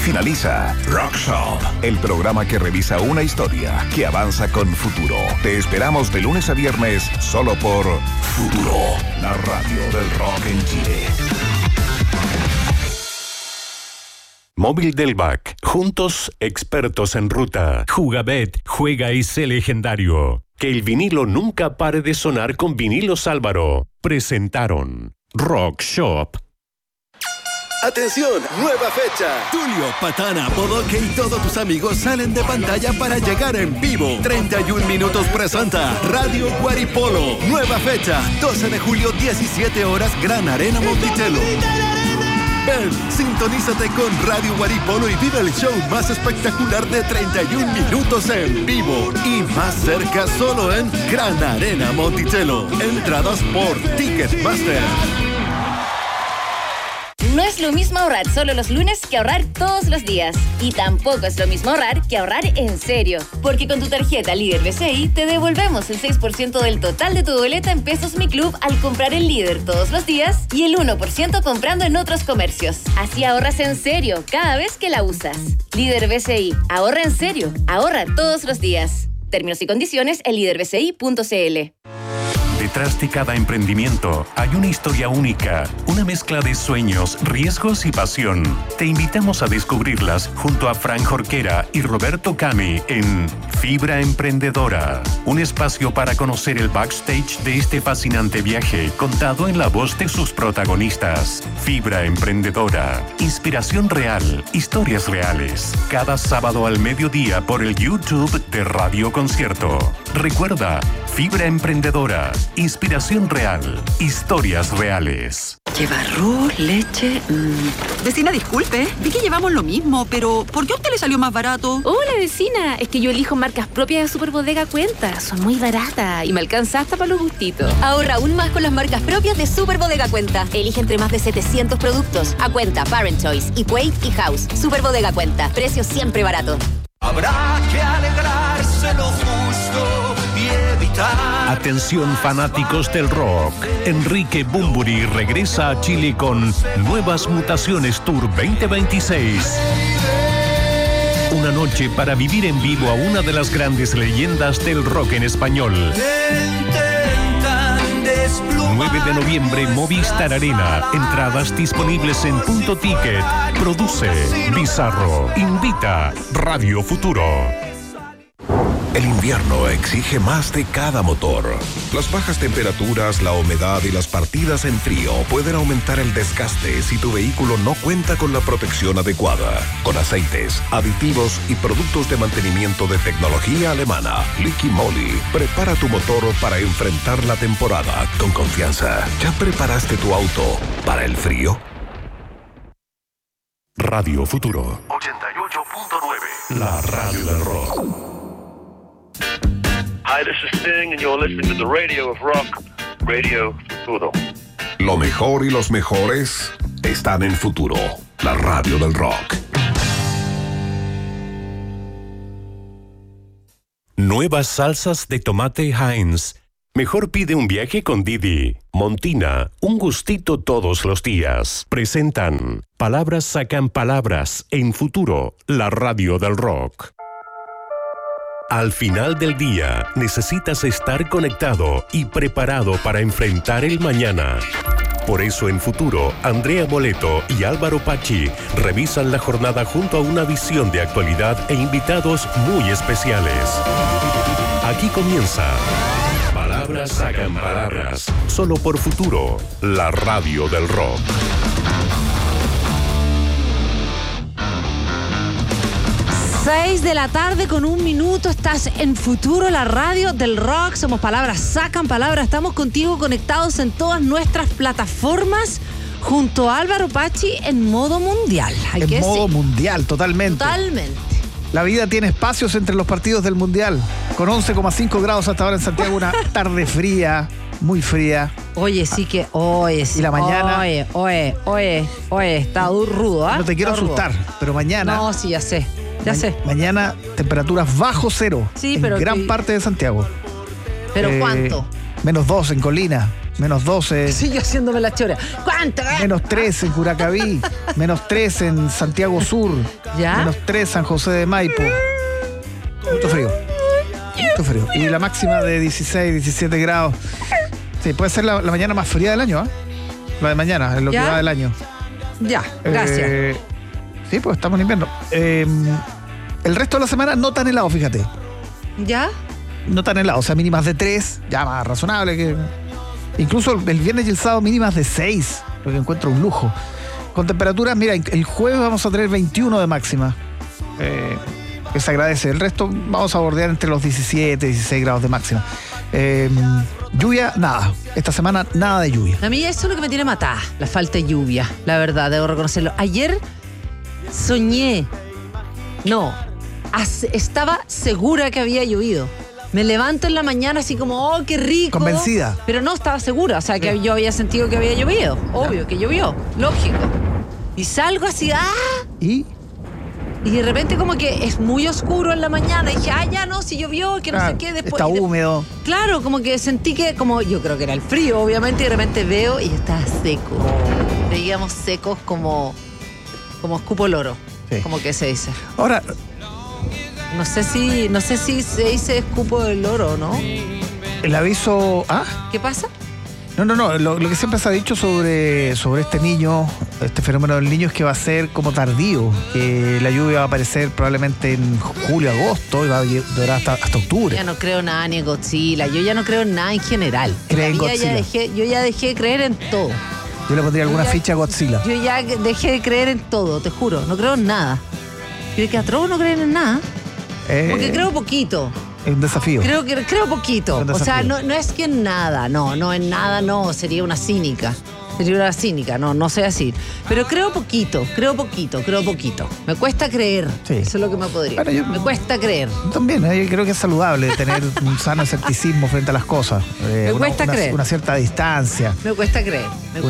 finaliza Rock Shop, el programa que revisa una historia que avanza con futuro. Te esperamos de lunes a viernes solo por Futuro, la radio del rock en Chile. Móvil del BAC. Juntos, expertos en ruta. Jugabet, juega y sé legendario. Que el vinilo nunca pare de sonar con Vinilos Álvaro. Presentaron Rock Shop. ¡Atención! ¡Nueva fecha! Tulio, Patana, Bodoque y todos tus amigos salen de pantalla para llegar en vivo. 31 Minutos presenta Radio Guaripolo. Nueva fecha, 12 de julio, 17 horas, Gran Arena Monticello. Ven, sintonízate con Radio Guaripolo y vive el show más espectacular de 31 minutos en vivo. Y más cerca solo en Gran Arena Monticello. Entradas por Ticketmaster. No es lo mismo ahorrar solo los lunes que ahorrar todos los días. Y tampoco es lo mismo ahorrar que ahorrar en serio. Porque con tu tarjeta Líder BCI te devolvemos el 6% del total de tu boleta en Pesos Mi Club al comprar en Líder todos los días y el 1% comprando en otros comercios. Así ahorras en serio cada vez que la usas. Líder BCI. Ahorra en serio. Ahorra todos los días. Términos y condiciones en liderbci.cl. Detrás de cada emprendimiento hay una historia única, una mezcla de sueños, riesgos y pasión. Te invitamos a descubrirlas junto a Fran Jorquera y Roberto Cami en Fibra Emprendedora, un espacio para conocer el backstage de este fascinante viaje contado en la voz de sus protagonistas. Fibra Emprendedora, inspiración real, historias reales. Cada sábado al mediodía por el YouTube de Radio Concierto. Recuerda, Fibra Emprendedora, inspiración real, historias reales. Lleva arroz, leche... Vecina, disculpe, vi que llevamos lo mismo, pero ¿por qué a usted le salió más barato? Hola, vecina, es que yo elijo marcas propias de Superbodega Cuenta. Son muy baratas y me alcanza hasta para los gustitos. Ahorra aún más con las marcas propias de Superbodega Cuenta. Elige entre más de 700 productos. A Cuenta, Parent Choice, Equate y House. Superbodega Cuenta, precios siempre baratos. Habrá que alegrarse lo justo y evitar... Atención fanáticos del rock. Enrique Bunbury regresa a Chile con Nuevas Mutaciones Tour 2026. Una noche para vivir en vivo a una de las grandes leyendas del rock en español. 9 de noviembre, Movistar Arena. Entradas disponibles en Punto Ticket. Produce Bizarro. Invita Radio Futuro. El invierno exige más de cada motor. Las bajas temperaturas, la humedad y las partidas en frío pueden aumentar el desgaste si tu vehículo no cuenta con la protección adecuada. Con aceites, aditivos y productos de mantenimiento de tecnología alemana, Liqui Moly, prepara tu motor para enfrentar la temporada con confianza. ¿Ya preparaste tu auto para el frío? Radio Futuro 88.9, la radio del rock. Hi, this is Sting, and you're listening to the radio of rock, Radio Futuro. Lo mejor y los mejores están en Futuro, la radio del rock. Nuevas salsas de tomate Heinz. Mejor pide un viaje con Didi. Montina, un gustito todos los días. Presentan Palabras sacan palabras en Futuro, la radio del rock. Al final del día, necesitas estar conectado y preparado para enfrentar el mañana. Por eso en Futuro, Andrea Boleto y Álvaro Pachi revisan la jornada junto a una visión de actualidad e invitados muy especiales. Aquí comienza Palabras sacan palabras, solo por Futuro, la radio del rock. 6 de la tarde con 1 minuto, estás en Futuro, la radio del rock. Somos Palabras sacan palabras. Estamos contigo conectados en todas nuestras plataformas junto a Álvaro Pachi en modo mundial. En modo mundial, totalmente. Totalmente. La vida tiene espacios entre los partidos del mundial. Con 11,5 grados hasta ahora en Santiago, una tarde fría, muy fría. Oye, sí que, y la mañana. Oye, está rudo, ¿ah? No te quiero asustar, pero mañana. No, sí, ya sé. Mañana temperaturas bajo cero en gran parte de Santiago. ¿Pero cuánto? -2 en Colina, menos 12. Sigue haciéndome la chora. ¿Cuánto? Menos 3 en Curacaví, menos 3 en Santiago Sur, ¿Ya? menos 3 San José de Maipo. Mucho frío. Mucho frío. Y la máxima de 16, 17 grados. Sí, puede ser la mañana más fría del año, ¿eh? La de mañana, en lo ¿Ya? que va del año. Ya, gracias. Sí, pues estamos en invierno. El resto de la semana no tan helado, fíjate. ¿Ya? No tan helado, o sea, mínimas de 3, ya más razonable que... Incluso el viernes y el sábado mínimas de 6, lo que encuentro un lujo. Con temperaturas, mira, el jueves vamos a tener 21 de máxima. Que se agradece. El resto vamos a bordear entre los 17, 16 grados de máxima. Lluvia, nada. Esta semana, nada de lluvia. A mí eso es lo que me tiene matada, la falta de lluvia, la verdad, debo reconocerlo. Ayer soñé, estaba segura que había llovido. Me levanto en la mañana así como, oh, qué rico. Convencida. Pero no estaba segura, o sea, que yo había sentido que había llovido. Obvio que llovió, lógico. Y salgo así, ¿Y? Y de repente como que es muy oscuro en la mañana. Y dije, ya no, si llovió, que no sé qué. Después, está húmedo. Claro, como que sentí que, como yo creo que era el frío, obviamente, y de repente veo y estaba seco. Veíamos secos como escupo loro, sí. Como que se dice. Ahora, no sé si se dice escupo del loro o no. el aviso... ¿Qué pasa? No, lo que siempre se ha dicho sobre este niño, este fenómeno del niño, es que va a ser como tardío, que la lluvia va a aparecer probablemente en julio, agosto, y va a durar hasta octubre. Ya no creo nada ni en Godzilla, yo ya no creo en nada en general. ¿Cree en Godzilla? Yo ya dejé de creer en todo. Yo le pondría alguna ficha a Godzilla. Yo ya dejé de creer en todo, te juro, no creo en nada. ¿Crees que a todos no creen en nada? Porque creo poquito. Es un desafío. Creo poquito. O sea, no es que en nada, no, en nada no, sería una cínica. No soy así. Pero creo poquito. Me cuesta creer. Sí. Eso es lo que me podría. Bueno, me cuesta creer. También, yo creo que es saludable tener un sano escepticismo frente a las cosas. Me cuesta creer. Una cierta distancia. Me cuesta creer.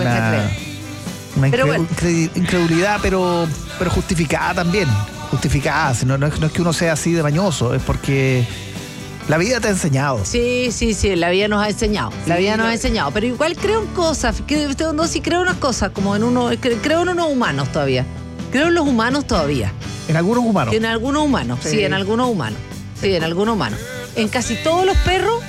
Una Pero bueno. incredulidad, pero justificada también. Justificada. No es que uno sea así de mañoso, es porque la vida te ha enseñado. Sí, la vida nos ha enseñado. Pero igual creo en cosas. Sí creo en unas cosas, como en uno. Creo en unos humanos todavía. Creo en los humanos todavía. ¿En algunos humanos? En algunos humanos. Sí, en algunos humanos. En casi todos los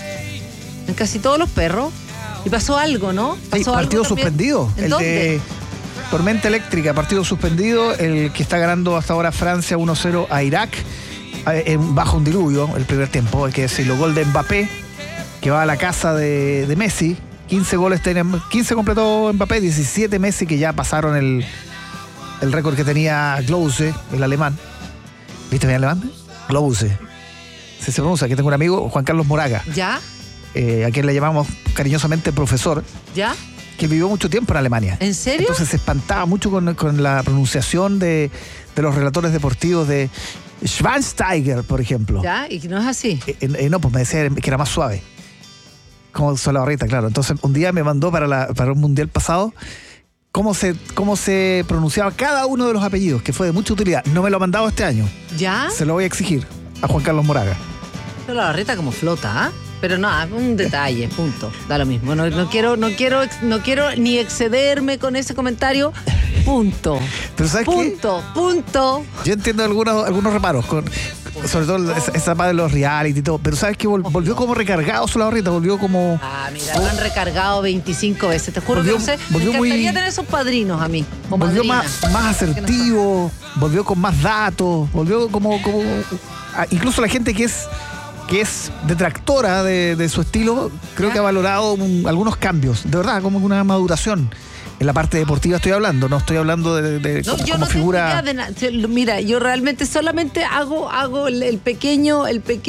perros. Y pasó algo, ¿no? Pasó partido algo suspendido. ¿En dónde? De tormenta eléctrica, partido suspendido. El que está ganando hasta ahora Francia 1-0 a Irak. Bajo un diluvio el primer tiempo, hay que decirlo. Gol de Mbappé, que va a la casa de Messi. 15 goles, 15 completó Mbappé, 17 Messi, que ya pasaron el récord que tenía Klose, el alemán. ¿Viste bien alemán? Klose. Se pronuncia, que tengo un amigo, Juan Carlos Moraga. ¿Ya? A quien le llamamos cariñosamente profesor. ¿Ya? Que vivió mucho tiempo en Alemania. ¿En serio? Entonces se espantaba mucho con la pronunciación de los relatores deportivos de Schweinsteiger, por ejemplo. ¿Ya? ¿Y no es así? No, pues me decía que era más suave. Como Solabarrieta, claro. Entonces un día me mandó para un mundial pasado cómo se pronunciaba cada uno de los apellidos, que fue de mucha utilidad. No me lo ha mandado este año. ¿Ya? Se lo voy a exigir a Juan Carlos Moraga. Solabarrieta como flota, Pero no, un detalle, punto. Da lo mismo. No quiero ni excederme con ese comentario. Punto. Pero ¿sabes punto. Yo entiendo algunos reparos, sobre todo esa parte de los reality y todo. Pero ¿sabes qué? Volvió como recargado Solabarrieta, volvió como... Mira, lo han recargado 25 veces. Te juro que no sé. Me encantaría tener esos padrinos a mí. Volvió más asertivo, volvió con más datos, volvió como incluso la gente que es detractora de su estilo, creo que ha valorado algunos cambios, de verdad, como una maduración. En la parte deportiva estoy hablando, no estoy hablando de como figura. Mira, yo realmente solamente hago el pequeño,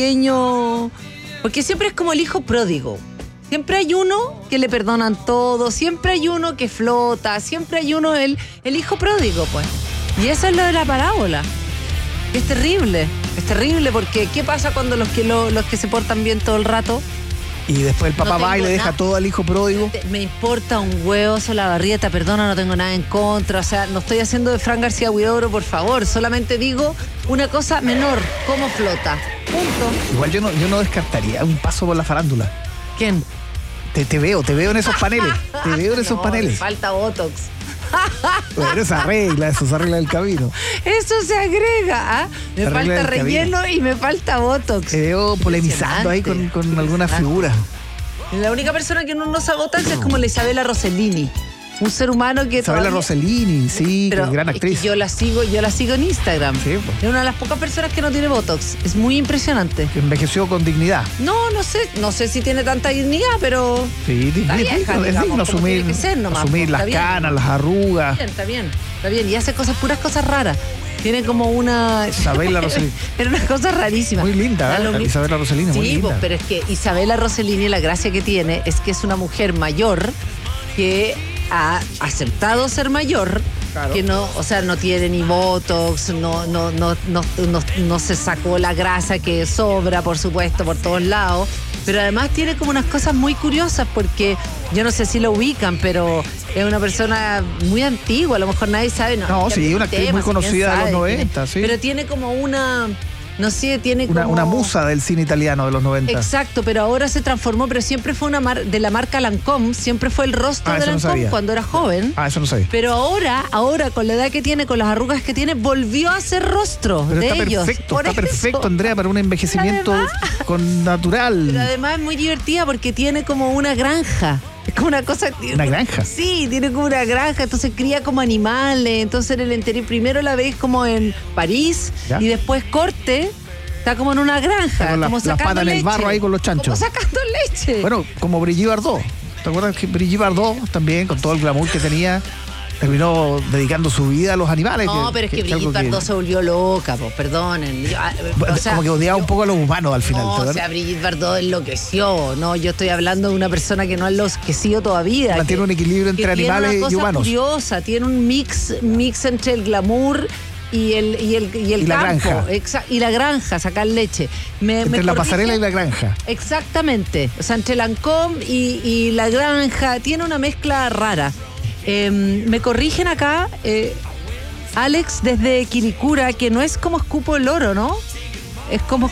porque siempre es como el hijo pródigo. Siempre hay uno que le perdonan todo, siempre hay uno que flota, siempre hay uno, el hijo pródigo, pues. Y eso es lo de la parábola. Es terrible porque ¿qué pasa cuando los que se portan bien todo el rato? Y después el papá va y le deja todo al hijo pródigo. Me importa un huevo Solabarrieta, perdona, no tengo nada en contra. O sea, no estoy haciendo de Fran García Huidobro, por favor. Solamente digo una cosa menor, cómo flota. Punto. Igual yo no descartaría un paso por la farándula. ¿Quién? Te veo en esos paneles. Te veo en esos paneles. Me falta Botox. Bueno, se arregla del camino. Eso se agrega, ¿ah? Me Se arregla falta del relleno camino. y me falta Botox. Te veo polemizando ahí con algunas figuras. La única persona que no usa Botox es como la Isabela Rossellini. Un ser humano que Isabela Rossellini, sí, pero que es gran actriz. yo la sigo en Instagram. Sí, pues. Es una de las pocas personas que no tiene Botox. Es muy impresionante. Que envejeció con dignidad. No sé si tiene tanta dignidad, pero Sí, Está vieja, es digamos, digno como asumir, tiene que ser nomás, asumir pues, las está bien. canas, las arrugas. está bien. Y hace puras cosas raras. Tiene como una... Isabela Rossellini. Era una cosa rarísima. Muy linda, Da ¿eh? lo mismo. Isabela Rossellini, muy Sí, linda. pues, pero es que Isabela Rossellini, la gracia que tiene es que es una mujer mayor que ha aceptado ser mayor, Claro. que no, o sea, no tiene ni Botox, no se sacó la grasa que sobra, por supuesto, por todos lados. Pero además tiene como unas cosas muy curiosas porque yo no sé si lo ubican, pero es una persona muy antigua, a lo mejor nadie sabe. No, sí, una actriz muy conocida de los 90, sí. Pero tiene como una, no sé, tiene como... Una musa del cine italiano de los 90. Exacto, pero ahora se transformó, pero siempre fue de la marca Lancôme, siempre fue el rostro de eso no Lancôme sabía. cuando era joven. Eso no sabía. Pero ahora, con la edad que tiene, con las arrugas que tiene, volvió a ser rostro Pero de está ellos. perfecto, Por está eso. perfecto, Andrea, para un envejecimiento con natural. Pero además es muy divertida porque tiene como una granja. Es como una cosa... ¿Una granja? Sí, tiene como una granja, entonces cría como animales. Entonces en el interior, primero la ves como en París ¿Ya? y después corte, está como en una granja. Con como las sacando patas en el leche. barro ahí con los chanchos. Como sacando leche. Bueno, como Brigitte Bardot. ¿Te acuerdas que Brigitte Bardot también, con todo el glamour que tenía, terminó dedicando su vida a los animales? No, pero es que Brigitte Bardot se volvió loca, pues, perdonen. Como que odiaba un poco a los humanos al final. No, ¿te o acuerdas? sea, Brigitte Bardot enloqueció. No, yo estoy hablando de una persona que no ha enloquecido todavía. Mantiene un equilibrio entre animales tiene una y cosa humanos. curiosa, tiene un mix entre el glamour y el la campo. granja. Y la granja, sacar leche. Entre la pasarela y la granja. Exactamente. O sea, entre Lancôme y la granja. Tiene una mezcla rara. Me corrigen acá, Alex, desde Quilicura, que no es como escupo el oro, ¿no? Es como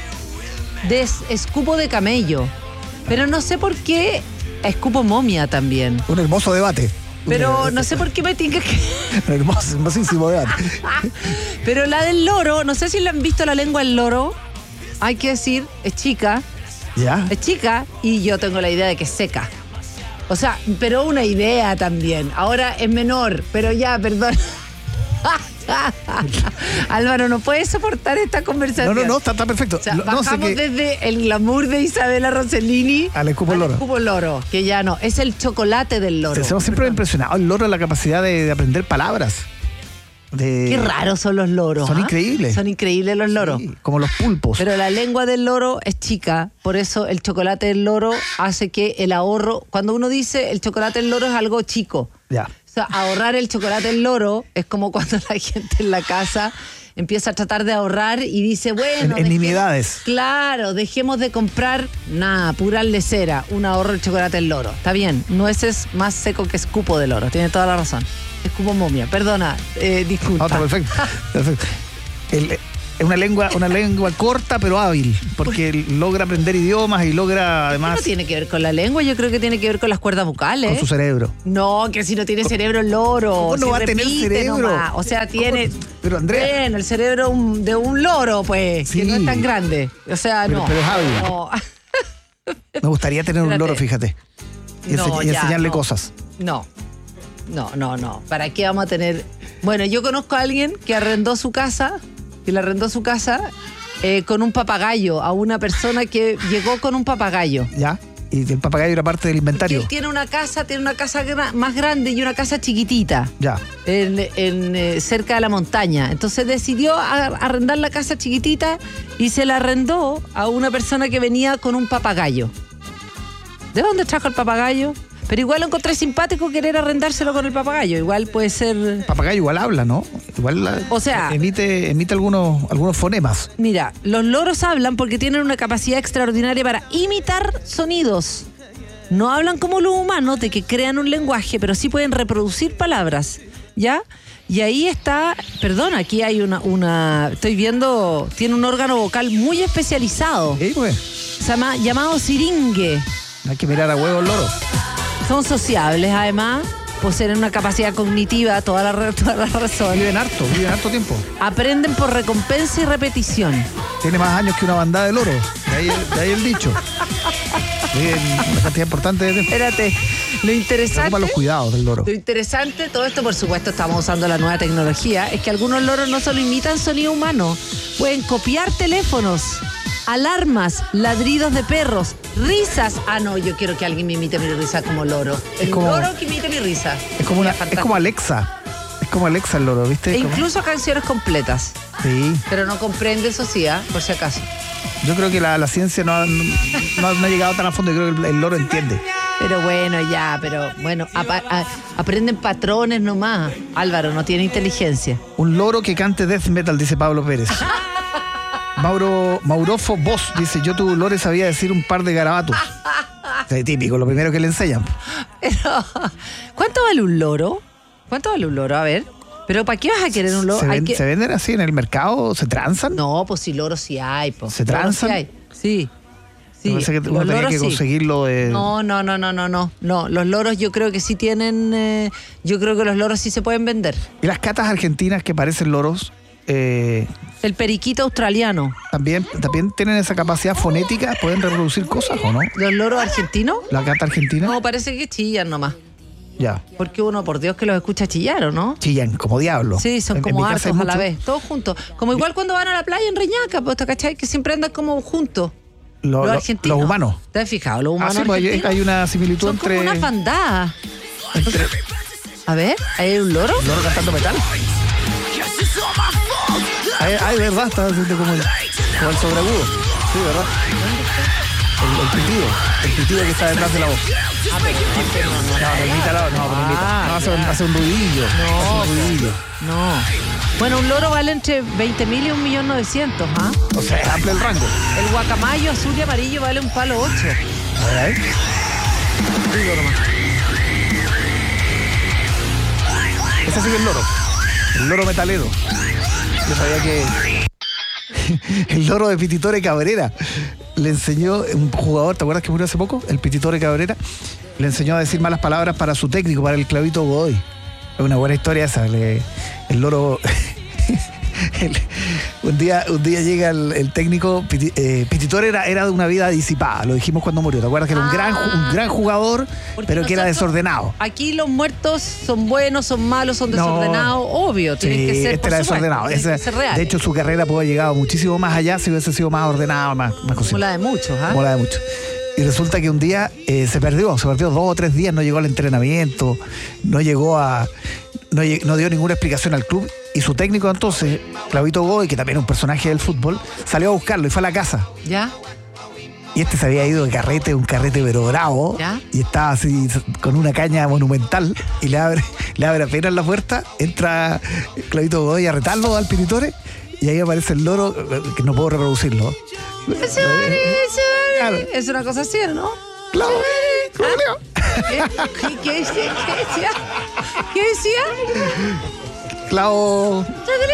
escupo de camello. Pero no sé por qué escupo momia también. Un hermoso debate. Pero no sé por qué me tinca que... Un hermosísimo debate. Pero la del loro, no sé si le han visto la lengua del loro. Hay que decir, es chica. ¿Ya? Es chica y yo tengo la idea de que es seca. O sea, pero una idea también. Ahora es menor, pero ya, perdón. Álvaro, no puedes soportar esta conversación. No, está perfecto. O sea, No sé bajamos qué- desde el glamour de Isabela Rossellini Al escupo loro. escupo loro, que ya no, es el chocolate del loro. Se siempre impresionado el loro en la capacidad de aprender palabras. Qué raros son los loros. Son ¿ah? increíbles. Son increíbles los loros. Sí, como los pulpos. Pero la lengua del loro es chica, por eso el chocolate del loro hace que el ahorro, cuando uno dice el chocolate del loro es algo chico. Ya. O sea, ahorrar el chocolate del loro es como cuando la gente en la casa empieza a tratar de ahorrar y dice, bueno... En nimiedades. Claro, dejemos de comprar, nada, pura lecera, un ahorro el chocolate del loro. Está bien, nueces más seco que escupo del loro, tiene toda la razón. Escupo momia, perdona, disculpa. No, está perfecto. Perfecto. Es una lengua corta pero hábil, porque logra aprender idiomas y logra además No tiene que ver con la lengua, yo creo que tiene que ver con las cuerdas vocales. con su cerebro. No, que si no tiene cerebro el loro. ¿Cómo no si va a tener repite cerebro? nomás. O sea, tiene... Pero Andrea, Bueno, el cerebro de un loro, pues, Sí. que no es tan grande. O sea, Pero- no. pero es hábil. No. me gustaría tener un Espérate. loro, fíjate. Y, No, y ya, enseñarle no. cosas. No. ¿Para qué vamos a tener...? Bueno, yo conozco a alguien que le arrendó su casa con un papagayo, a una persona que llegó con un papagayo. ¿Ya? Y el papagayo era parte del Que inventario. él tiene una casa más grande y una casa chiquitita. Ya. Cerca de la montaña. Entonces decidió arrendar la casa chiquitita y se la arrendó a una persona que venía con un papagayo. ¿De dónde trajo el papagayo? Pero igual lo encontré simpático querer arrendárselo con el papagayo. Igual puede ser... Papagayo igual habla, ¿no? Igual O sea- emite algunos fonemas. Mira, los loros hablan porque tienen una capacidad extraordinaria para imitar sonidos. No hablan como los humanos, de que crean un lenguaje, pero sí pueden reproducir palabras, ¿ya? Y ahí está, perdón, aquí hay estoy viendo, tiene un órgano vocal muy especializado. ¿Sí, pues? Se llama, llamado siringue. No hay que mirar a huevo el loro. Son sociables, además. Poseen una capacidad cognitiva, toda la razón. Viven harto tiempo. Aprenden por recompensa y repetición. Tiene más años que una bandada de loros. De ahí el dicho. Viven una cantidad importante de tiempo. Espérate, lo interesante... Preocupa los cuidados del loro. Lo interesante, todo esto por supuesto estamos usando la nueva tecnología, es que algunos loros no solo imitan sonido humano, pueden copiar teléfonos, alarmas, ladridos de perros, risas. Ah, no, yo quiero que alguien me imite mi risa como loro. El loro que imite mi risa. Es como Alexa. Es como Alexa el loro, ¿viste? E incluso canciones completas. Sí. Pero no comprende eso, sí, por si acaso. Yo creo que la ciencia no ha llegado tan a fondo. Yo creo que el loro entiende. Pero bueno, aprenden patrones nomás. Álvaro no tiene inteligencia. Un loro que cante death metal, dice Pablo Pérez. Maurofo Boss dice: yo tu lore sabía decir un par de garabatos. Es típico, lo primero que le enseñan. Pero, ¿cuánto vale un loro? A ver. ¿Pero para qué vas a querer un loro? ¿Se venden así en el mercado? ¿Se transan? No, pues si loros sí hay. Pues. ¿Se transan? Sí. Sí. Parece que uno tenía que conseguirlo de... No. Los loros yo creo que sí tienen... yo creo que los loros sí se pueden vender. ¿Y las catas argentinas que parecen loros? El periquito australiano. ¿También tienen esa capacidad fonética? ¿Pueden reproducir cosas o no? ¿Los loros argentinos? ¿La cata argentina? No, parece que chillan nomás. Ya. Porque uno, por Dios, que los escucha chillar, ¿o no? Chillan, como diablo. Sí, son como hartos a la vez, todos juntos. Como igual cuando van a la playa en Reñaca, pues, ¿cachai? Que siempre andan como juntos. Los argentinos. Los humanos. ¿Te has fijado? Los humanos pues hay una similitud son entre... Son como una bandada. A ver, ¿hay un loro? ¿Un loro cantando metal? Ay, verdad, estaba haciendo como el sobreagudo. Sí, verdad. El pitido que está detrás de la voz. Hace un ruidillo. No. Bueno, un loro vale entre 20.000 y 1.900.000, ¿ah? O sea, es amplio el rango. El guacamayo azul y amarillo vale un palo 8. A ver. Ese sí que es el loro. El loro metalero. Yo sabía que el loro de Pititore Cabrera le enseñó un jugador, ¿te acuerdas que murió hace poco? El Pititore Cabrera le enseñó a decir malas palabras para su técnico, para el Clavito Godoy. Es una buena historia esa. El loro... un día llega el técnico. Pititore era de una vida disipada, lo dijimos cuando murió. ¿Te acuerdas que era un gran jugador, pero que era desordenado? Aquí los muertos son buenos, son malos, son desordenados, obvio. Tienen que ser, este era desordenado. De hecho, su carrera pudo haber llegado muchísimo más allá si hubiese sido más ordenado, más cosas. Como la de muchos, ¿ah? Como la de muchos. Y resulta que un día se perdió 2 o 3 días, no llegó al entrenamiento, no dio ninguna explicación al club. Y su técnico entonces, Clavito Godoy, que también es un personaje del fútbol, salió a buscarlo y fue a la casa. ¿Ya? Y este se había ido de carrete, un carrete pero bravo. ¿Ya? Y estaba así con una caña monumental y le abre apenas la puerta, entra Clavito Godoy a retarlo al Pititore y ahí aparece el loro, que no puedo reproducirlo. Claro. Es una cosa así, ¿no? Claro. ¿Qué decía? ¿Qué decía? Clavo.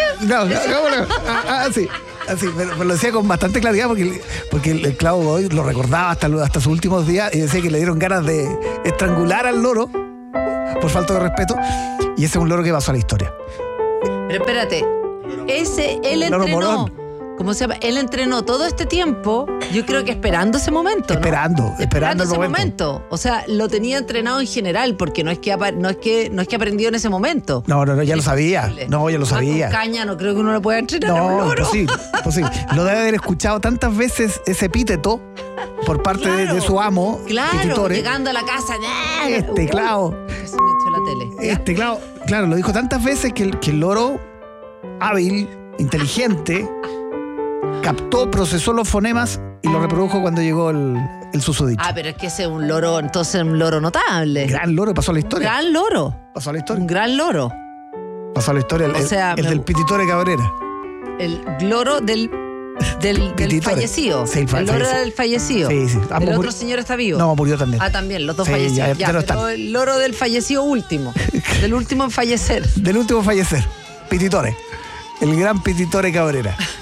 Sí. Así, pero lo decía con bastante claridad porque el Clavo Godoy lo recordaba hasta sus últimos días y decía que le dieron ganas de estrangular al loro por falta de respeto. Y ese es un loro que pasó a la historia. Pero espérate, él entrenó. ¿Cómo se llama? Él entrenó todo este tiempo, yo creo que esperando ese momento, ¿no? Esperando ese momento. O sea, lo tenía entrenado en general, porque no es que aprendió en ese momento. No, ya lo sabía. No, ya lo sabía. Con caña no creo que uno lo pueda entrenar. No, imposible. Lo debe haber escuchado tantas veces ese epíteto por parte de su amo. Claro, Pititore. llegando a la casa. Clavo. Se me echó la tele. Claro, lo dijo tantas veces que el loro hábil, inteligente, captó, procesó los fonemas y lo reprodujo cuando llegó el susodicho. Pero es que ese es un loro, entonces un loro notable. Gran loro, pasó a la historia. Gran loro. Pasó a la historia. Un gran loro. Pasó a la historia, el del Pititore Cabrera. El loro del fallecido. Sí, el loro del fallecido. Sí. El otro señor está vivo. No, murió también. También, los dos fallecidos. Ya no están. El loro del fallecido último. Del último en fallecer. Pititore. El gran Pititore Cabrera.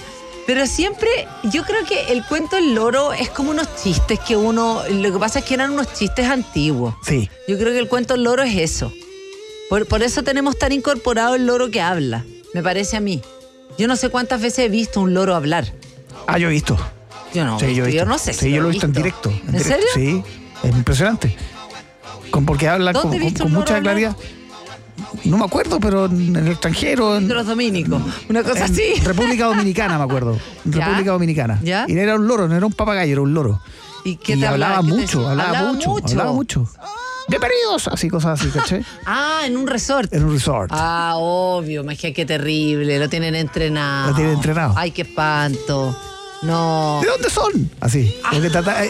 Pero siempre, yo creo que el cuento del loro es como unos chistes que uno... Lo que pasa es que eran unos chistes antiguos. Sí. Yo creo que el cuento del loro es eso. Por eso tenemos tan incorporado el loro que habla, me parece a mí. Yo no sé cuántas veces he visto un loro hablar. Yo he visto. Yo no, Sí, yo no sé si Sí, yo lo he visto en directo. ¿En serio? Sí, es impresionante. Porque habla con mucha claridad. No me acuerdo, pero en el extranjero. De los dominicos, una cosa así. República Dominicana, me acuerdo. ¿Ya? República Dominicana. ¿Ya? Y era un loro, no era un papagayo, era un loro. ¿Y qué te hablaba mucho, decía? hablaba mucho. Bienvenidos, así, cosas así, ¿caché? En un resort. En un resort. Obvio, magia, qué terrible, lo tienen entrenado. Ay, qué espanto. No. ¿De dónde son? Así. Porque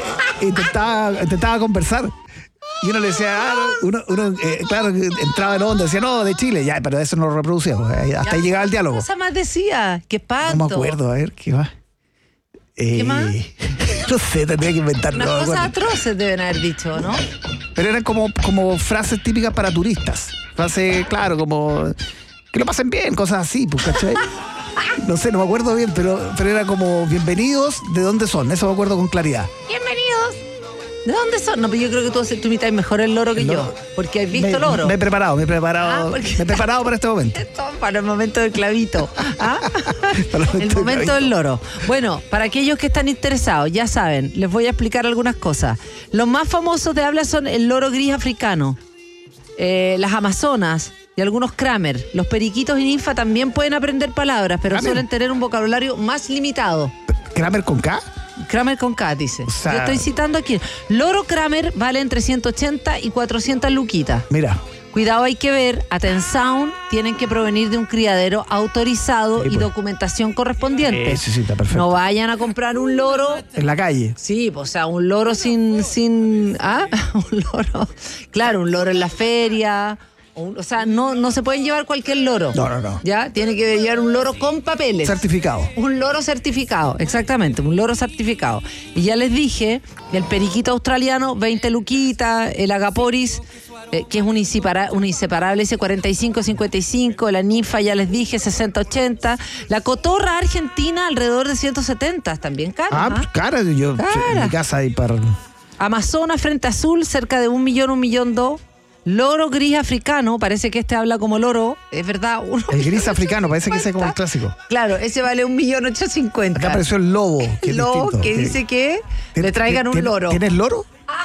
intentaba conversar. Y uno le decía, claro, entraba en onda, decía, no, de Chile, ya, pero eso no lo reproducíamos. Hasta ahí llegaba el diálogo. ¿Qué cosa más decía? Qué espanto. No me acuerdo, a ver, ¿qué más? ¿Qué más? No sé, tendría que inventarlo. Unas cosas atroces deben haber dicho, ¿no? Pero eran como frases típicas para turistas. Frases, claro, como que lo pasen bien, cosas así, pues, ¿cachai? No sé, no me acuerdo bien, pero era como bienvenidos, ¿de dónde son? Eso me acuerdo con claridad. Bienvenidos. ¿De dónde son? No, pero yo creo que tú imitas mejor el loro que yo, porque has visto loro. Me he preparado me he preparado para este momento. Para el momento del clavito. El momento del loro. Bueno, para aquellos que están interesados, ya saben, les voy a explicar algunas cosas. Los más famosos de habla son el loro gris africano, las amazonas y algunos Kramer. Los periquitos y ninfa también pueden aprender palabras, pero suelen tener un vocabulario más limitado. ¿Kramer con K? Kramer con K, dice. O sea, yo estoy citando aquí. Loro Kramer vale entre 180 y 400 luquitas. Mira. Cuidado, hay que ver, atención, tienen que provenir de un criadero autorizado y documentación correspondiente. Sí, está perfecto. No vayan a comprar un loro en la calle. Sí, pues, o sea, un loro sin un loro. Claro, un loro en la feria. O sea, no se pueden llevar cualquier loro. No. ¿Ya? Tiene que llevar un loro con papeles. Certificado. Un loro certificado, exactamente, un loro certificado. Y ya les dije, el periquito australiano, 20 luquitas, el agaporis, que es un inseparable, ese 45-55, la ninfa, ya les dije, 60-80, la cotorra argentina, alrededor de 170, también cara. Pues cara, yo en mi casa hay para... Amazonas, frente azul, cerca de 1 millón, 1,2 millones. Loro gris africano, parece que habla como loro, es verdad. El gris africano, parece que ese es como el clásico. Claro, ese vale 1.850.000. Acá apareció el lobo. El lobo que dice que le traigan un loro. ¿Tienes loro?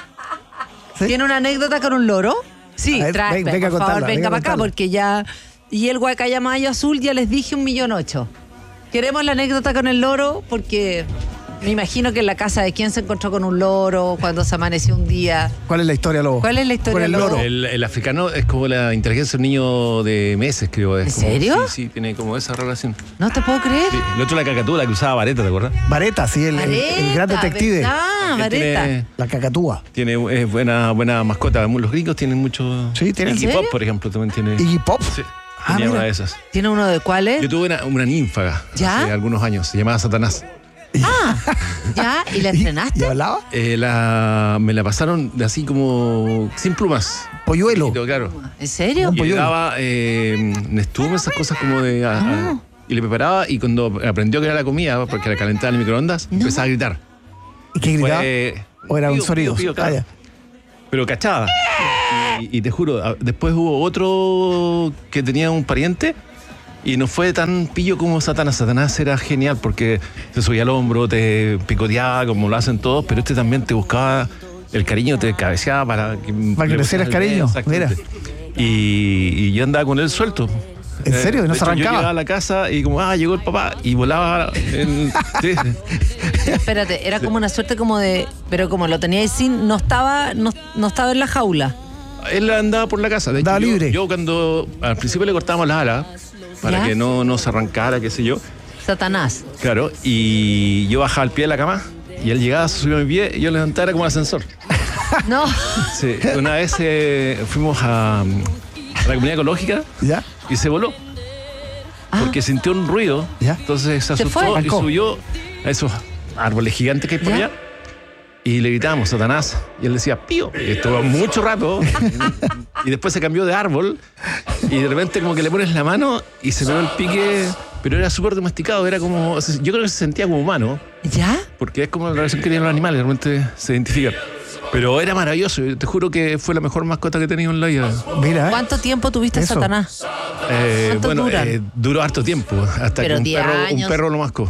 ¿Sí? ¿Tiene una anécdota con un loro? Sí, venga, por favor, venga para acá, porque ya... Y el guacayamayo azul, ya les dije 1.800.000. Queremos la anécdota con el loro porque... Me imagino que en la casa de quién se encontró con un loro cuando se amaneció un día. ¿Cuál es la historia, lobo? ¿Cuál es la historia del loro? El africano es como la inteligencia de un niño de meses, creo. ¿En serio? Sí, tiene como esa relación. No te puedo creer. Sí. El otro la cacatúa, la que usaba Vareta, ¿te acuerdas? Vareta, sí, el gran detective. Vareta. La cacatúa. Tiene buena mascota. Los gringos tienen mucho... Sí, tienen. Iggy Pop, por ejemplo, también tiene... ¿Iggy Pop? Sí. Tenía una de esas. ¿Tiene uno de cuáles? Yo tuve una ninfa hace algunos años, se llamaba Satanás. ¿Ya? ¿Y la entrenaste? ¿Y hablaba? Me la pasaron así como sin plumas. Polluelo. Claro. ¿En serio? Y le daba Nestum, esas cosas como de... y le preparaba, y cuando aprendió que era la comida, porque la calentaba en el microondas, empezaba a gritar. ¿Y qué gritaba? ¿O era un sonido? Claro. Pero cachaba. Y te juro, después hubo otro que tenía un pariente y no fue tan pillo como Satanás. Satanás era genial porque te subía al hombro, te picoteaba como lo hacen todos, pero este también te buscaba el cariño, te cabeceaba para que le el cariño. Mira. Y yo andaba con él suelto. ¿En serio? ¿Y no se arrancaba? Yo llegaba a la casa y como, llegó el papá, y volaba sí. Espérate, era como una suerte como de... Pero como lo teníais sin... No estaba en la jaula. Él andaba por la casa. De hecho, libre. Yo cuando... Al principio le cortábamos las alas para que no se arrancara, qué sé yo. Satanás. Claro, y yo bajaba al pie de la cama y él llegaba, se subía a mi pie y yo le levantaba como un ascensor. No. Sí, una vez fuimos a la comunidad ecológica. ¿Ya? Y se voló. Porque sintió un ruido. ¿Ya? Entonces se asustó y subió a esos árboles gigantes que hay por allá. Y le gritábamos, Satanás. Y él decía, pío. Y estuvo mucho rato. Y después se cambió de árbol. Y de repente como que le pones la mano y se pegó el pique pero era súper domesticado, era como, yo creo que se sentía como humano. ¿Ya? Porque es como la relación que tienen los animales, realmente se identifican. Pero era maravilloso, te juro que fue la mejor mascota que he tenido en la vida. Mira. ¿Cuánto tiempo tuviste a Satanás? Bueno, duró harto tiempo, hasta pero que un perro lo mascó.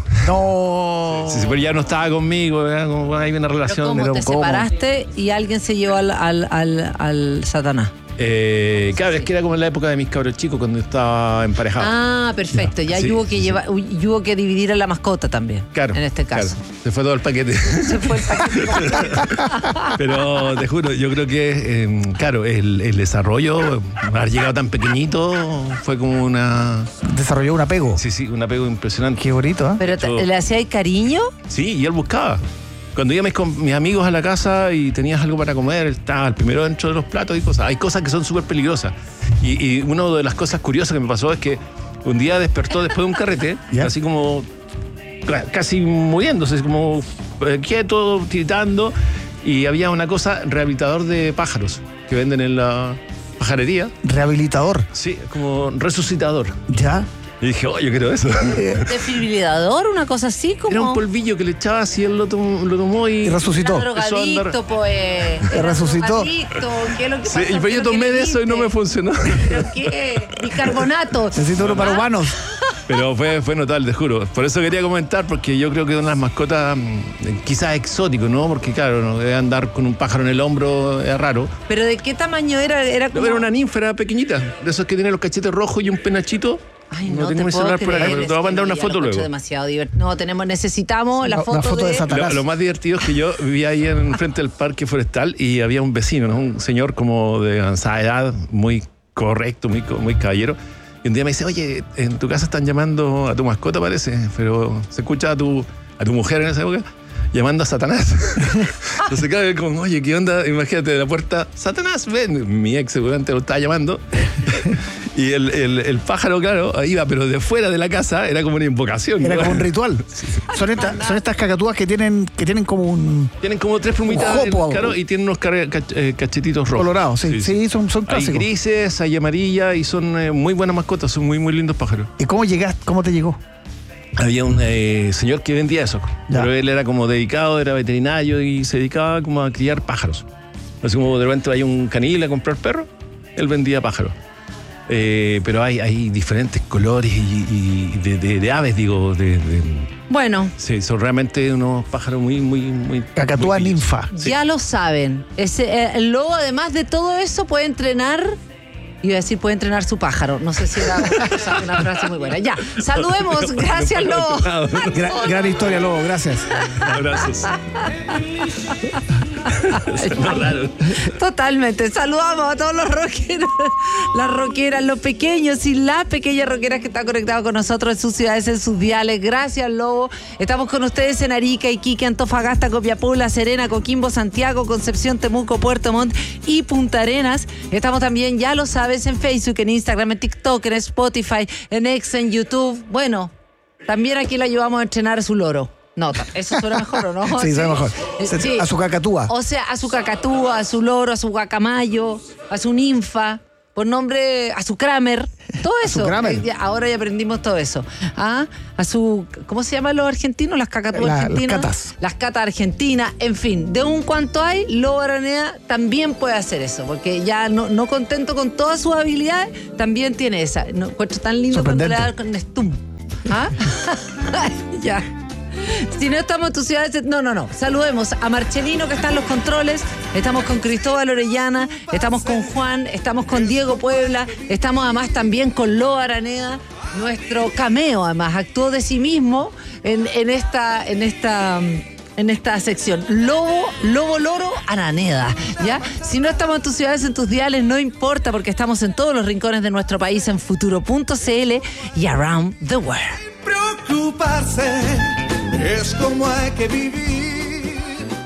No. Sí, pero ya no estaba conmigo, hay una relación. ¿Cómo te separaste y alguien se llevó al Satanás? Claro, es que era como en la época de mis cabros chicos cuando estaba emparejado. Ah, perfecto. Ya sí, hubo que dividir a la mascota también. Claro. En este caso. Claro. Se fue todo el paquete. Se fue el paquete. Pero te juro, yo creo que, claro, el desarrollo, haber llegado tan pequeñito, fue como una. Desarrolló un apego. Sí, un apego impresionante. Qué bonito, ¿eh? Pero ¿le hacías cariño? Sí, y él buscaba. Cuando íbamos con mis amigos a la casa y tenías algo para comer, estaba el primero dentro de los platos y cosas. Hay cosas que son súper peligrosas. Y una de las cosas curiosas que me pasó es que un día despertó después de un carrete, así como casi muriéndose, como quieto, tiritando, y había una cosa, rehabilitador de pájaros, que venden en la pajarería. ¿Rehabilitador? Sí, como resucitador. ¿Ya? Y dije, yo quiero eso. ¿Desfibrilador? ¿Una cosa así? Como... Era un polvillo que le echaba así, él lo tomó y resucitó. Drogadicto, pues. Resucitó. ¿Qué es lo que pasa? Sí, y yo tomé de eso y no me funcionó. ¿Pero qué? Bicarbonato. Necesito uno para humanos. Pero fue notable, te juro. Por eso quería comentar, porque yo creo que una de las mascotas quizás exótico, ¿no? Porque claro, no debe andar con un pájaro en el hombro, es raro. ¿Pero de qué tamaño era? Era una ninfa, era pequeñita. De esos que tienen los cachetes rojos y un penachito. Ay, no tengo mi celular por acá, pero te voy a mandar una foto luego. Demasiado divertido. No, necesitamos la foto de Satanás. Lo más divertido es que yo vivía ahí frente del parque forestal y había un vecino, ¿no? Un señor como de avanzada edad, muy correcto, muy caballero. Y un día me dice, oye, en tu casa están llamando a tu mascota, parece, pero se escucha a tu mujer en esa época llamando a Satanás. Entonces, claro, como, oye, ¿qué onda? Imagínate de la puerta, Satanás, ven. Mi ex seguramente lo estaba llamando. Y el pájaro, claro, iba, pero de fuera de la casa era como una invocación. Era como un ritual. Sí. Son estas cacatúas que tienen como un... Tienen como 3 plumitas, claro, y tienen unos cachetitos rojos. Colorados, sí, son clásicos. Hay grises, hay amarillas y son muy buenas mascotas, son muy lindos pájaros. ¿Y cómo te llegó? Había un señor que vendía eso, pero él era como dedicado, era veterinario y se dedicaba como a criar pájaros. Así como de repente hay un canil a comprar perros, él vendía pájaros. Pero hay diferentes colores y de aves, digo. Bueno. Sí, son realmente unos pájaros muy cacatúa muy ninfa. Sí. Ya lo saben. El lobo, además de todo eso, puede entrenar. Iba a decir, puede entrenar su pájaro. No sé si era una frase muy buena. Ya, saludemos. Gracias, Lobo. Gran historia, Lobo. Gracias. Abrazos. No, raro. Totalmente. Saludamos a todos los rockeros, las rockeras, los pequeños y las pequeñas rockeras que están conectados con nosotros en sus ciudades, en sus diales. Gracias, Lobo. Estamos con ustedes en Arica, Iquique, Antofagasta, Copiapó, La Serena, Coquimbo, Santiago, Concepción, Temuco, Puerto Montt y Punta Arenas. Estamos también, ya lo sabes, en Facebook, en Instagram, en TikTok, en Spotify, en X, en YouTube. Bueno, también aquí le ayudamos a entrenar a su loro. No, eso suena mejor, ¿o no? Sí, suena mejor. Sí. A su cacatúa. O sea, a su cacatúa, a su loro, a su guacamayo, a su ninfa, por nombre, a su Kramer. Todo eso. Ahora ya aprendimos todo eso. A su, ¿cómo se llaman los argentinos? Las cacatúas argentinas. Las catas. Las catas argentinas. En fin, de un cuanto hay, Lobo Araneda también puede hacer eso, porque ya no contento con todas sus habilidades, también tiene esa. No encuentro tan lindo cuando le da con Stum. ¿Ah? Ya. Si no estamos en tus ciudades, no. Saludemos a Marcelino, que está en los controles. Estamos con Cristóbal Orellana, estamos con Juan, estamos con Diego Puebla, estamos además también con Lobo Araneda. Nuestro cameo, además, actuó de sí mismo en esta sección. Lobo Loro Araneda, ¿ya? Si no estamos en tus ciudades, en tus diales, no importa, porque estamos en todos los rincones de nuestro país, en futuro.cl y around the world. Preocuparse es como hay que vivir.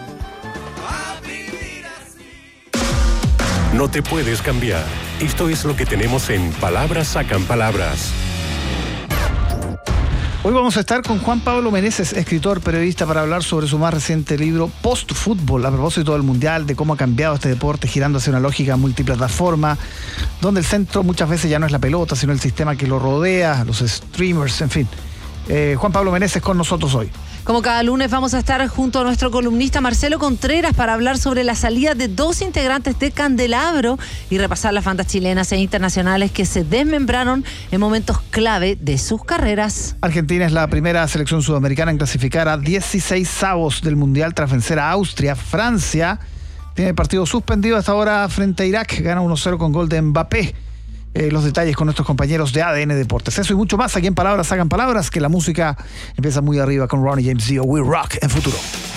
No te puedes cambiar. Esto es lo que tenemos en Palabras Sacan Palabras. Hoy vamos a estar con Juan Pablo Meneses, escritor, periodista, para hablar sobre su más reciente libro Post-Fútbol, a propósito del Mundial, de cómo ha cambiado este deporte girando hacia una lógica multiplataforma, donde el centro muchas veces ya no es la pelota, sino el sistema que lo rodea, los streamers, en fin. Juan Pablo Meneses con nosotros hoy. Como cada lunes vamos a estar junto a nuestro columnista Marcelo Contreras para hablar sobre la salida de 2 integrantes de Candelabro y repasar las bandas chilenas e internacionales que se desmembraron en momentos clave de sus carreras. Argentina es la primera selección sudamericana en clasificar a 16avos del Mundial tras vencer a Austria. Francia tiene el partido suspendido hasta ahora frente a Irak, gana 1-0 con gol de Mbappé. Los detalles con nuestros compañeros de ADN Deportes. Eso y mucho más aquí en Palabras Sacan Palabras, que la música empieza muy arriba con Ronnie James Dio. We Rock en Futuro.